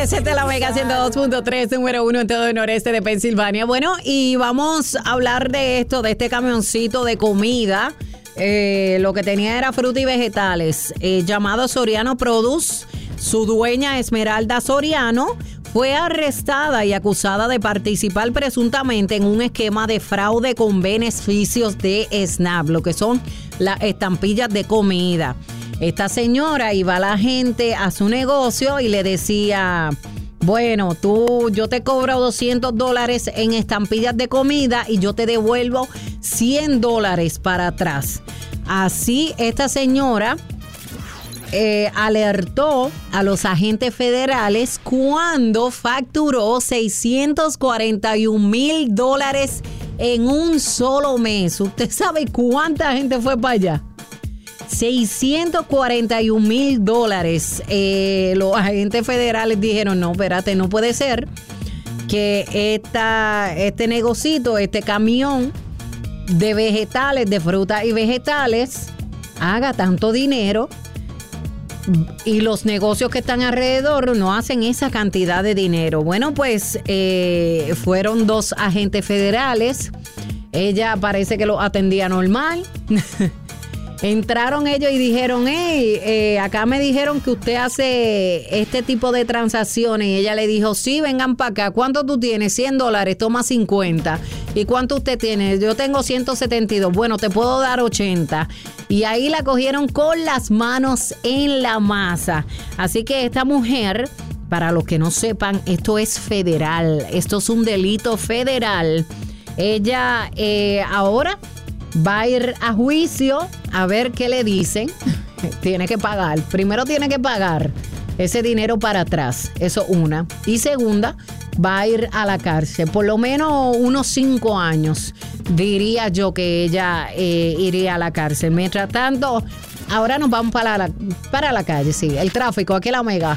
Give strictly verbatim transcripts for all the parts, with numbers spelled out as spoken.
Esta es la Mega ciento dos punto tres, número uno en todo el noreste de Pensilvania. Bueno, y vamos a hablar de esto, de este camioncito de comida. Eh, lo que tenía era fruta y vegetales, eh, llamado Soriano Produce. Su dueña, Esmeralda Soriano, fue arrestada y acusada de participar presuntamente en un esquema de fraude con beneficios de SNAP, lo que son las estampillas de comida. Esta señora iba a la gente a su negocio y le decía, bueno, tú, yo te cobro doscientos dólares en estampillas de comida y yo te devuelvo cien dólares para atrás. Así esta señora eh, alertó a los agentes federales cuando facturó seiscientos cuarenta y un mil dólares en un solo mes. ¿Usted sabe cuánta gente fue para allá? seiscientos cuarenta y un mil dólares. Eh, los agentes federales dijeron, no, espérate, no puede ser que esta, este negocito, este camión de vegetales, de frutas y vegetales, haga tanto dinero y los negocios que están alrededor no hacen esa cantidad de dinero. Bueno, pues eh, fueron dos agentes federales. Ella parece que lo atendía normal. Entraron ellos y dijeron, hey, eh, acá me dijeron que usted hace este tipo de transacciones. Y ella le dijo, sí, vengan para acá. ¿Cuánto tú tienes? cien dólares, toma cincuenta. ¿Y cuánto usted tiene? Yo tengo ciento setenta y dos. Bueno, te puedo dar ochenta. Y ahí la cogieron con las manos en la masa. Así que esta mujer, para los que no sepan, esto es federal. Esto es un delito federal. Ella eh, ahora va a ir a juicio a ver qué le dicen. Tiene que pagar. Primero tiene que pagar ese dinero para atrás. Eso una. Y segunda, va a ir a la cárcel. Por lo menos unos cinco años, diría yo que ella eh, iría a la cárcel. Mientras tanto, ahora nos vamos para la, para la calle, sí. El tráfico, aquí la Mega.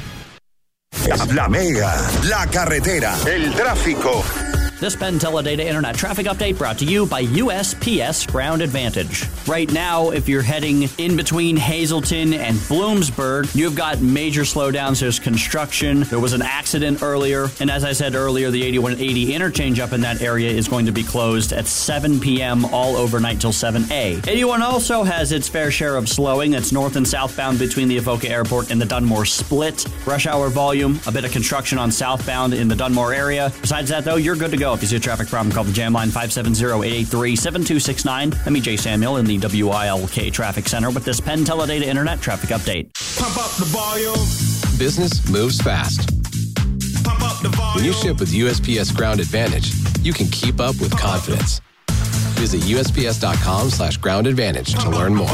La Mega, la carretera, el tráfico. This Penn Teledata Internet Traffic Update brought to you by U S P S Ground Advantage. Right now, if you're heading in between Hazleton and Bloomsburg, you've got major slowdowns. There's construction. There was an accident earlier. And as I said earlier, the eighty-one eighty interchange up in that area is going to be closed at seven p.m. all overnight till seven a. eighty-one also has its fair share of slowing. That's north and southbound between the Avoca Airport and the Dunmore Split. Rush hour volume, a bit of construction on southbound in the Dunmore area. Besides that, though, you're good to go. If you see a traffic problem, call the Jam Line five seven zero, eight eight three, seven two six nine. Let me, Jay Samuel, in the W I L K Traffic Center with this Penn Teledata Internet Traffic Update. Pump up the volume. Business moves fast. Pump up the volume. When you ship with U S P S Ground Advantage, you can keep up with confidence. Visit U S P S dot com slash ground advantage to learn more.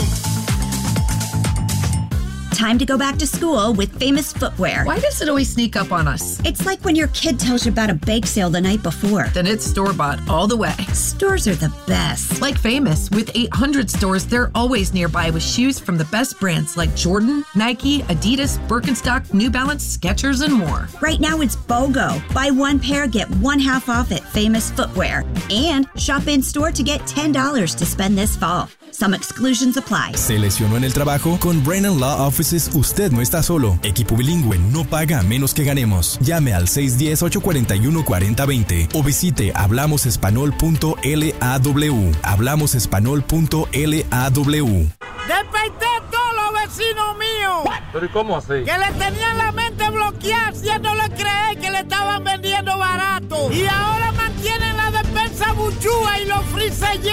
Time to go back to school with Famous Footwear. Why does it always sneak up on us? It's like when your kid tells you about a bake sale the night before. Then it's store-bought all the way. Stores are the best. Like Famous, with eight hundred stores, they're always nearby with shoes from the best brands like Jordan, Nike, Adidas, Birkenstock, New Balance, Skechers, and more. Right now it's BOGO. Buy one pair, get one half off at Famous Footwear. And shop in-store to get ten dollars to spend this fall. Some exclusions apply. ¿Se lesionó en el trabajo? Con Brennan Law Offices usted no está solo. Equipo bilingüe no paga menos que ganemos. Llame al seis uno cero, ocho cuatro uno, cuatro cero dos cero o visite hablamos español punto law. hablamos español punto law. ¡Desperté a todos los vecinos míos! ¿Pero y cómo así? Que le tenían la mente bloqueada, haciéndole creer que le estaban vendiendo barato. Y ahora mantienen la despensa buchúa y los freezer